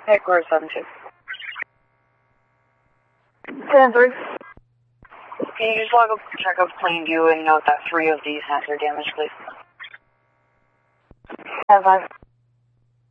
Headquarters 7-2. 10-3. Can you just log up, check up plane view and note that 3 of these hands are damaged, please? 10-5.